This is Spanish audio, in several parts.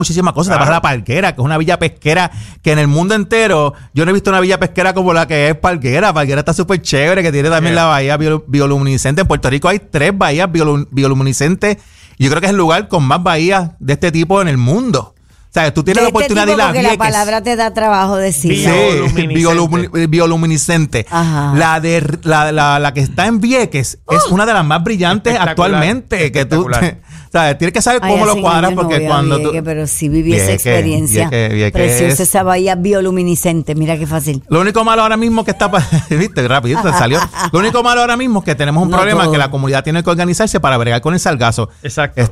muchísimas cosas. Te vas a La Parguera, que es una villa pesquera que en el mundo entero yo no he visto una villa pesquera como la que es Parguera. Parguera está súper chévere, que tiene también la bahía bioluminiscente. En Puerto Rico hay 3 bahías bioluminiscentes. Yo creo que es el lugar con más bahías de este tipo en el mundo. O sea, tú tienes la oportunidad de ir a Vieques. La palabra te da trabajo decir. Sí, bioluminiscente. La que está en Vieques es una de las más brillantes actualmente. Que tú, o sea, tienes que saber cómo lo cuadras porque cuando Vieques, pero sí viví esa experiencia. Vieques preciosa esa bahía bioluminiscente. Mira qué fácil. Lo único malo ahora mismo que está... Viste, rapidito salió. Lo único malo ahora mismo es que tenemos un problema que la comunidad tiene que organizarse para bregar con el sargazo. Exacto.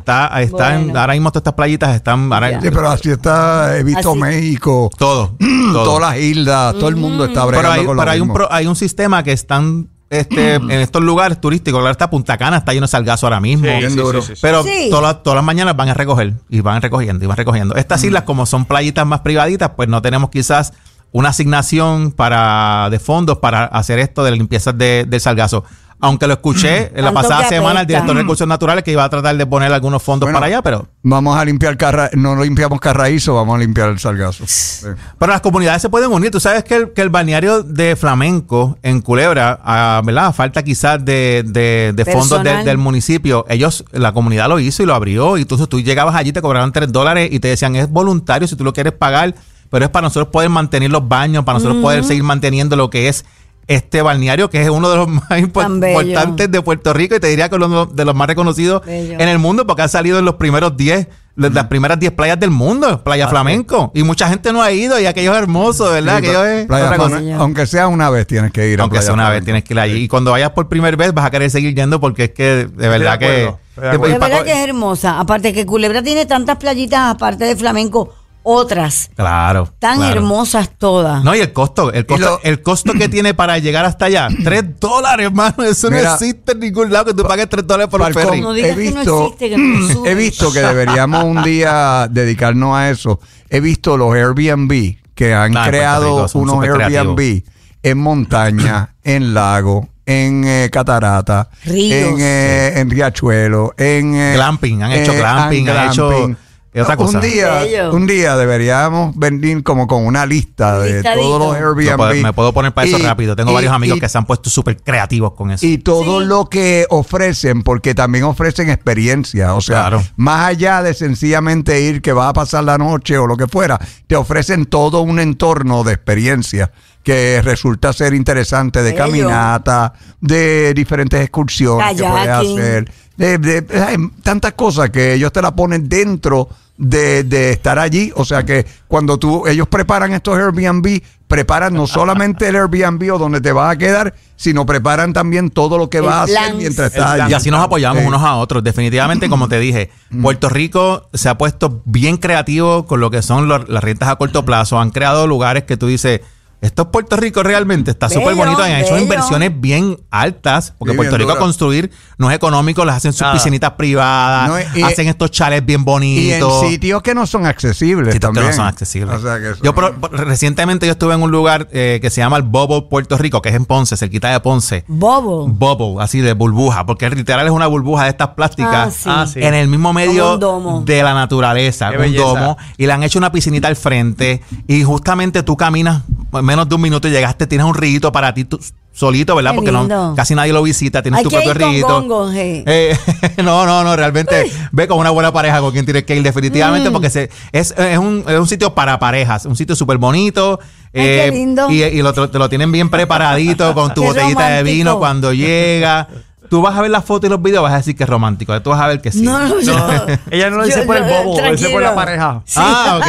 Ahora mismo todas estas playitas están... Sí, pero así está, he visto México. Todo. Todas las islas, todo el mundo está bregando con lo mismo. Hay un sistema que están... en estos lugares turísticos, claro, está Punta Cana, está lleno de sargazo ahora mismo. Sí. Pero todas las mañanas van a recoger y van recogiendo. Estas islas, como son playitas más privaditas, pues no tenemos quizás una asignación de fondos para hacer esto de la limpieza del sargazo. Aunque lo escuché en la pasada semana, el director de Recursos Naturales que iba a tratar de poner algunos fondos para allá, pero... Vamos a limpiar no limpiamos Carraízo, vamos a limpiar el sargazo. Sí. Pero las comunidades se pueden unir. Tú sabes que el balneario de Flamenco en Culebra, ¿verdad? Falta quizás de fondos del municipio. La comunidad lo hizo y lo abrió. Y entonces tú llegabas allí, te cobraban $3 y te decían, es voluntario si tú lo quieres pagar, pero es para nosotros poder mantener los baños, para nosotros poder seguir manteniendo lo que es este balneario, que es uno de los más importantes de Puerto Rico, y te diría que es uno de los más reconocidos en el mundo, porque ha salido en los primeros 10, las primeras 10 playas del mundo, Playa Flamenco. Y mucha gente no ha ido, y aquello es hermoso, ¿verdad? Sí, aquello es otra cosa. Aunque sea una vez tienes que ir. Aunque sea una vez tienes que ir allí. Y cuando vayas por primera vez vas a querer seguir yendo, porque es que de verdad que... De verdad que es hermosa. Aparte que Culebra tiene tantas playitas, aparte de Flamenco, otras. Claro. Tan hermosas todas. No, y el costo que tiene para llegar hasta allá, $3, hermano. Eso no existe en ningún lado, que tú pagues $3 por el ferry. No digas que no existe, que no sube. He visto que deberíamos un día dedicarnos a eso. He visto los Airbnb que han creado unos Airbnb en montaña, en lago, en catarata, ríos, en riachuelo, en glamping, han hecho glamping, han hecho otra cosa. Un día deberíamos venir como con una lista de todos los Airbnb. Me puedo poner para eso rápido. Tengo varios amigos que se han puesto súper creativos con eso. Y todo lo que ofrecen, porque también ofrecen experiencia. O sea, más allá de sencillamente ir que vas a pasar la noche o lo que fuera, te ofrecen todo un entorno de experiencia que resulta ser interesante, de caminata, de diferentes excursiones que puedes hacer, hay tantas cosas que ellos te la ponen dentro de estar allí. O sea que cuando ellos preparan estos Airbnb, preparan no solamente el Airbnb o donde te vas a quedar, sino preparan también todo lo que vas a hacer mientras estás allí. Y así nos apoyamos unos a otros. Definitivamente, como te dije, Puerto Rico se ha puesto bien creativo con lo que son las rentas a corto plazo. Han creado lugares que tú dices... Esto es Puerto Rico realmente, está súper bonito. Han hecho inversiones bien altas, porque Puerto Rico construir no es económico, las hacen sus piscinitas privadas, hacen estos chalets bien bonitos. Y en sitios que no son accesibles. Sitios que no son accesibles. O sea que recientemente yo estuve en un lugar que se llama el Bubble Puerto Rico, que es en Ponce, cerquita de Ponce. Bubble, así de burbuja, porque literal es una burbuja de estas plásticas en el mismo medio de la naturaleza, un domo, y le han hecho una piscinita al frente, y justamente tú caminas menos de un minuto y llegaste, tienes un rito para ti solito, ¿verdad? Porque casi nadie lo visita, tienes tu propio rito. No, realmente ve con una buena pareja con quien tienes que ir definitivamente, porque es un sitio para parejas, un sitio súper bonito. Qué lindo. Y te lo tienen bien preparadito con tu botellita de vino cuando llega. Tú vas a ver las fotos y los videos, vas a decir que es romántico. Tú vas a ver que sí. No, ella no lo dice por el bobo, lo dice por la pareja. Sí.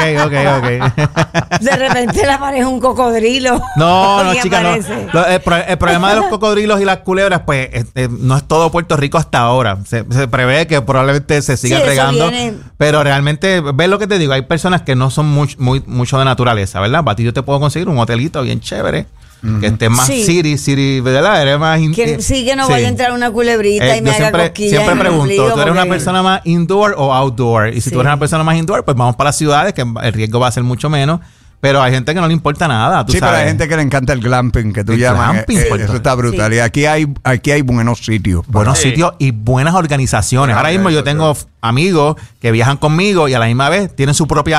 Ok. De repente la pareja es un cocodrilo. No, chica, no. El problema de los cocodrilos y las culebras, pues, no es todo Puerto Rico hasta ahora. Se prevé que probablemente se siga regando. Pero realmente, ves lo que te digo, hay personas que no son mucho de naturaleza, ¿verdad? Para ti yo te puedo conseguir un hotelito bien chévere. Que esté más city, ¿verdad? Eres más que no vaya a entrar una culebrita y me haga cosquillas. Siempre pregunto, ¿tú eres una persona más indoor o outdoor? Y si tú eres una persona más indoor, pues vamos para las ciudades, que el riesgo va a ser mucho menos. Pero hay gente que no le importa nada, tú sabes. Pero hay gente que le encanta el glamping, que tú llamas. Eso está brutal. Sí. Y aquí hay buenos sitios. Buenos sitios y buenas organizaciones. Ahora mismo yo tengo amigos que viajan conmigo y a la misma vez tienen su propia